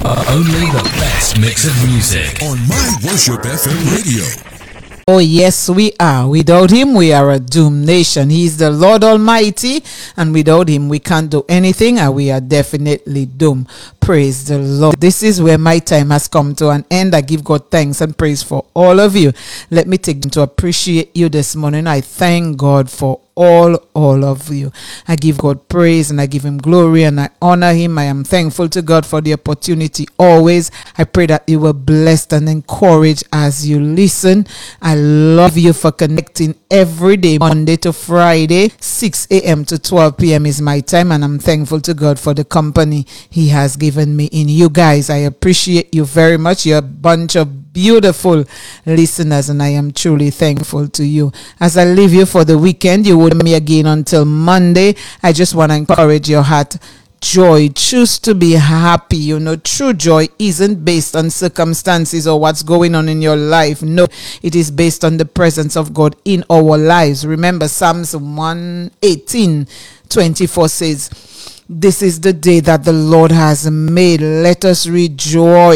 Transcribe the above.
Only the best mix of music on My Worship FM Radio. Oh, yes, we are. Without him, we are a doomed nation. He is the Lord Almighty, and without him, we can't do anything, and we are definitely doomed. Praise the Lord. This is where my time has come to an end. I give God thanks and praise for all of you. Let me take to appreciate you this morning. I thank God for all of you. I give God praise and I give him glory and I honor him. I am thankful to God for the opportunity always. I pray that you were blessed and encouraged as you listen. I love you for connecting every day, Monday to Friday, 6 a.m. to 12 p.m. is my time, and I'm thankful to God for the company he has given me in you guys. I appreciate you very much. You're a bunch of beautiful listeners, and I am truly thankful to you. As I leave you for the weekend, you will meet me again until Monday. I just want to encourage your heart. Joy, choose to be happy. You know, true joy isn't based on circumstances or what's going on in your life. No, it is based on the presence of God in our lives. Remember, Psalms 118:24 says, "This is the day that the Lord has made. Let us rejoice